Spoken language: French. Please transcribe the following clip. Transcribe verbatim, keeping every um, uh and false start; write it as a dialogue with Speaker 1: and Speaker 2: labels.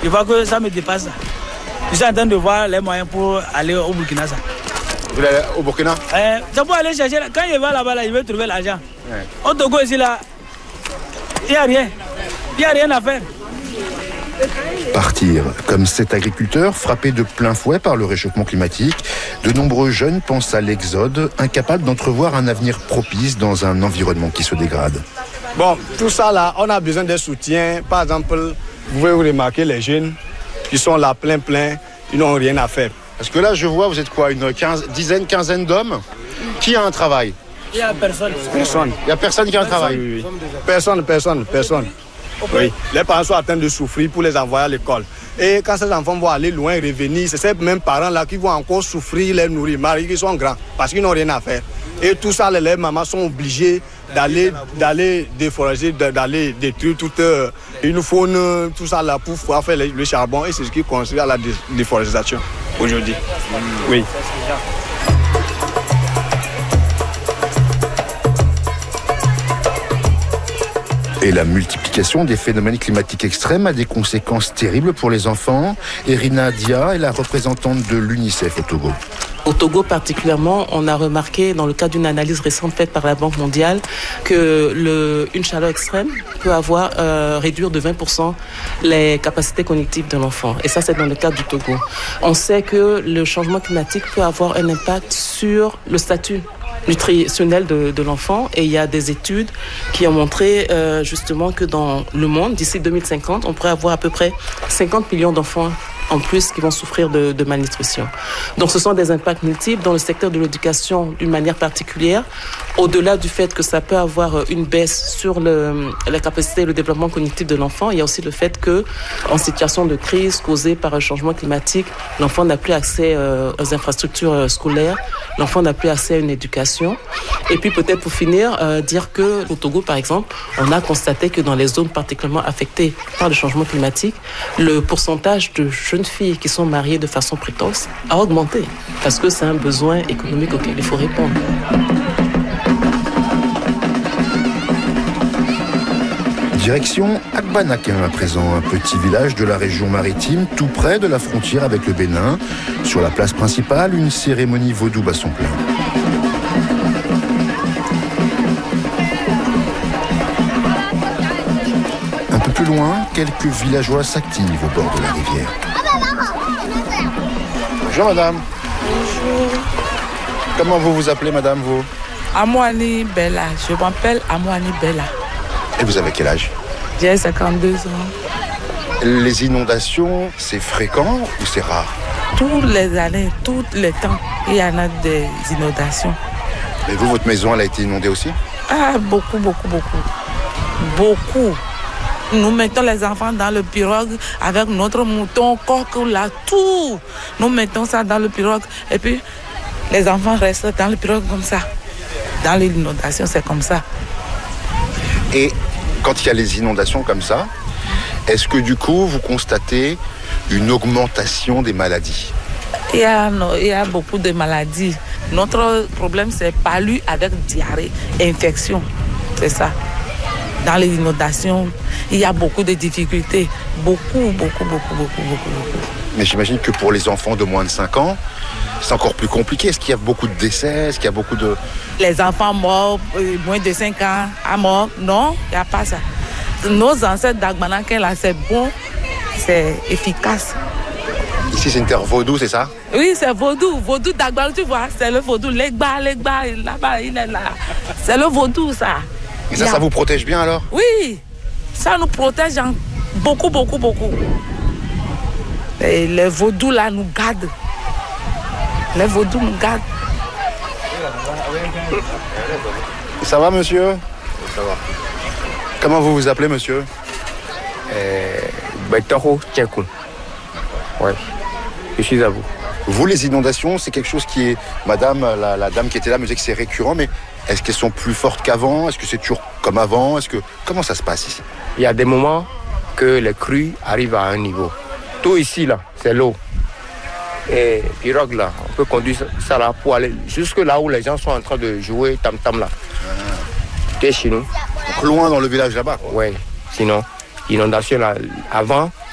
Speaker 1: je vois que ça me dépasse. Je suis en train de voir les moyens pour aller au Burkina. Ça.
Speaker 2: Vous allez au Burkina?
Speaker 1: euh, C'est pour aller chercher. Quand je vais là-bas, là, je vais trouver l'argent. Ouais. Au Togo, ici, là, il n'y a rien. Il n'y a rien à faire.
Speaker 2: Partir. Comme cet agriculteur frappé de plein fouet par le réchauffement climatique, de nombreux jeunes pensent à l'exode, incapables d'entrevoir un avenir propice dans un environnement qui se dégrade.
Speaker 3: Bon, tout ça là, on a besoin de soutien. Par exemple, vous pouvez vous remarquer les jeunes qui sont là plein plein, ils n'ont rien à faire.
Speaker 2: Parce que là, je vois, vous êtes quoi, une quinze, dizaine, quinzaine d'hommes? Qui a un travail?
Speaker 1: Il n'y a personne.
Speaker 3: Personne.
Speaker 2: Il n'y a personne qui a un travail?
Speaker 3: Oui, oui. Personne, personne, personne. Oui. Les parents sont en train de souffrir pour les envoyer à l'école. Et quand ces enfants vont aller loin et revenir, c'est ces mêmes parents-là qui vont encore souffrir, les nourrir, malgré qu'ils sont grands, parce qu'ils n'ont rien à faire. Et tout ça, les, les mamans sont obligées d'aller, d'aller déforester, d'aller détruire toute euh, une faune, tout ça là, pour pouvoir faire le, le charbon. Et c'est ce qui conduit à la dé, déforestation aujourd'hui. Oui.
Speaker 2: Et la multiplication des phénomènes climatiques extrêmes a des conséquences terribles pour les enfants. Erina Dia est la représentante de l'UNICEF au Togo.
Speaker 4: Au Togo particulièrement, on a remarqué dans le cadre d'une analyse récente faite par la Banque mondiale que le, une chaleur extrême peut avoir euh, réduire de vingt pour cent les capacités cognitives de l'enfant. Et ça, c'est dans le cadre du Togo. On sait que le changement climatique peut avoir un impact sur le statut nutritionnel de, de l'enfant, et il y a des études qui ont montré euh, justement que dans le monde, d'ici deux mille cinquante, on pourrait avoir à peu près cinquante millions d'enfants en plus qui vont souffrir de, de malnutrition. Donc ce sont des impacts multiples dans le secteur de l'éducation d'une manière particulière, au-delà du fait que ça peut avoir une baisse sur le, la capacité et le développement cognitif de l'enfant. Il y a aussi le fait que, en situation de crise causée par un changement climatique, l'enfant n'a plus accès euh, aux infrastructures scolaires, l'enfant n'a plus accès à une éducation. Et puis peut-être pour finir, euh, dire que au Togo par exemple, on a constaté que dans les zones particulièrement affectées par le changement climatique, le pourcentage de jeunes filles qui sont mariées de façon précoce a augmenté, parce que c'est un besoin économique auquel il faut répondre.
Speaker 2: Direction Agbanakin à présent, un petit village de la région maritime, tout près de la frontière avec le Bénin. Sur la place principale, une cérémonie vaudou bat son plein. Un peu plus loin, quelques villageois s'activent au bord de la rivière. Bonjour madame.
Speaker 5: Bonjour.
Speaker 2: Comment vous vous appelez madame, vous?
Speaker 5: Amouani Bella. Je m'appelle Amouani Bella.
Speaker 2: Et vous avez quel âge?
Speaker 5: J'ai cinquante-deux ans.
Speaker 2: Les inondations, c'est fréquent ou c'est rare?
Speaker 5: Toutes les années, tous les temps, il y en a des inondations.
Speaker 2: Et vous, votre maison, elle a été inondée aussi?
Speaker 5: Ah, beaucoup, beaucoup, beaucoup. Beaucoup. Nous mettons les enfants dans le pirogue avec notre mouton, coq, là, tout. Nous mettons ça dans le pirogue et puis les enfants restent dans le pirogue comme ça. Dans l'inondation, c'est comme ça.
Speaker 2: Et quand il y a les inondations comme ça, est-ce que du coup, vous constatez une augmentation des maladies?
Speaker 5: Il y a, il y a beaucoup de maladies. Notre problème, c'est palu avec diarrhée, infection. C'est ça. Dans les inondations, il y a beaucoup de difficultés. Beaucoup, beaucoup, beaucoup, beaucoup, beaucoup, beaucoup.
Speaker 2: Mais j'imagine que pour les enfants de moins de cinq ans, c'est encore plus compliqué. Est-ce qu'il y a beaucoup de décès? Est-ce qu'il y a beaucoup de...
Speaker 5: Les enfants morts, moins de cinq ans, à mort? Non, il n'y a pas ça. Nos ancêtres d'Agbanakin, là, c'est bon, c'est efficace.
Speaker 2: Ici, c'est une terre vaudou, c'est ça?
Speaker 5: Oui, c'est vaudou. Vaudou d'Agbanakin, tu vois, c'est le vaudou. Legba, Legba, là-bas, il est là. C'est le vaudou, ça.
Speaker 2: Et ça, a... ça vous protège bien, alors?
Speaker 5: Oui, ça nous protège en... beaucoup, beaucoup, beaucoup. Et les vaudous, là, nous gardent. Les vaudous nous gardent.
Speaker 2: Ça va, monsieur?
Speaker 6: Ça va.
Speaker 2: Comment vous vous appelez, monsieur?
Speaker 6: Betoro Tchekoun. Oui, je suis à vous.
Speaker 2: Vous, les inondations, c'est quelque chose qui est... Madame, la, la dame qui était là me disait que c'est récurrent, mais est-ce qu'elles sont plus fortes qu'avant? Est-ce que c'est toujours comme avant? Est-ce que... Comment ça se passe ici?
Speaker 6: Il y a des moments que les crues arrivent à un niveau. Tout ici, là, c'est l'eau. Et pirogue là, on peut conduire ça là pour aller jusque là où les gens sont en train de jouer tam-tam là. Ah. Et chez nous.
Speaker 2: Donc loin dans le village là-bas, quoi.
Speaker 6: Oui, sinon, inondation là, avant,